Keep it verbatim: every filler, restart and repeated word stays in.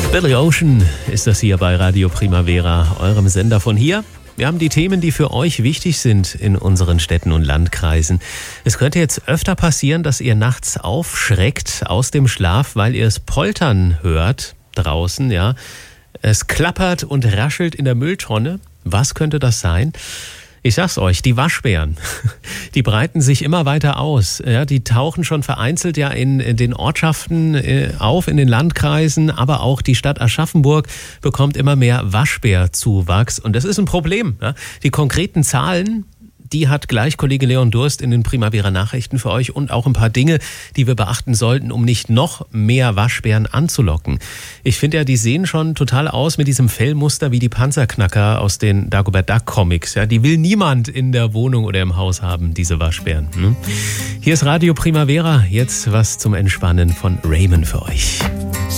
Billy Ocean ist das hier bei Radio Primavera, eurem Sender von hier. Wir haben die Themen, die für euch wichtig sind in unseren Städten und Landkreisen. Es könnte jetzt öfter passieren, dass ihr nachts aufschreckt aus dem Schlaf, weil ihr es poltern hört draußen, ja. Es klappert und raschelt in der Mülltonne. Was könnte das sein? Ich sag's euch, die Waschbären, die breiten sich immer weiter aus. Ja, die tauchen schon vereinzelt ja in, in den Ortschaften äh, auf, in den Landkreisen, aber auch die Stadt Aschaffenburg bekommt immer mehr Waschbärzuwachs. Und das ist ein Problem. Ja. Die konkreten Zahlen, die hat gleich Kollege Leon Durst in den Primavera Nachrichten für euch und auch ein paar Dinge, die wir beachten sollten, um nicht noch mehr Waschbären anzulocken. Ich finde ja, die sehen schon total aus mit diesem Fellmuster wie die Panzerknacker aus den Dagobert Duck Comics. Ja, die will niemand in der Wohnung oder im Haus haben, diese Waschbären. Hm? Hier ist Radio Primavera, jetzt was zum Entspannen von Raymond für euch.